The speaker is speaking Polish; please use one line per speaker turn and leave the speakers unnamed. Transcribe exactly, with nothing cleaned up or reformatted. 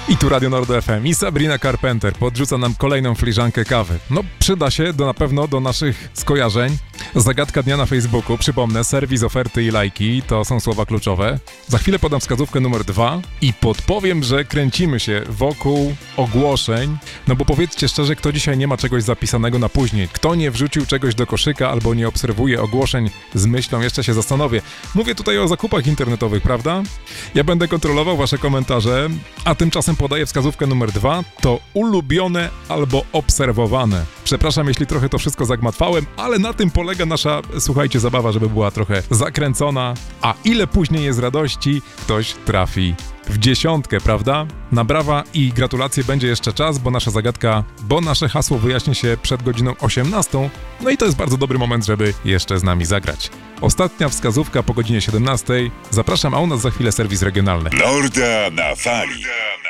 I tu Radio Nord F M i Sabrina Carpenter podrzuca nam kolejną filiżankę kawy. No, przyda się do, na pewno do naszych skojarzeń. Zagadka dnia na Facebooku, przypomnę, serwis, oferty i lajki, to są słowa kluczowe. Za chwilę podam wskazówkę numer dwa i podpowiem, że kręcimy się wokół ogłoszeń. No bo powiedzcie szczerze, kto dzisiaj nie ma czegoś zapisanego na później? Kto nie wrzucił czegoś do koszyka albo nie obserwuje ogłoszeń z myślą, jeszcze się zastanowię. Mówię tutaj o zakupach internetowych, prawda? Ja będę kontrolował wasze komentarze, a tymczasem podaję wskazówkę numer dwa, to ulubione albo obserwowane. Przepraszam, jeśli trochę to wszystko zagmatwałem, ale na tym polega nasza, słuchajcie, zabawa, żeby była trochę zakręcona. A ile później jest radości, ktoś trafi w dziesiątkę, prawda? Na brawa i gratulacje będzie jeszcze czas, bo nasza zagadka, bo nasze hasło wyjaśni się przed godziną osiemnastą. No i to jest bardzo dobry moment, żeby jeszcze z nami zagrać. Ostatnia wskazówka po godzinie siedemnastej. Zapraszam, a u nas za chwilę serwis regionalny.
Norda na fali.